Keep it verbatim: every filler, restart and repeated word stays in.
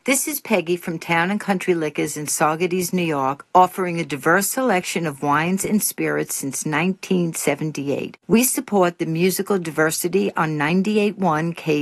This is Peggy from Town and Country Liquors in Saugerties, New York, offering a diverse selection of wines and spirits since nineteen seventy-eight. We support the musical diversity on ninety-eight point one K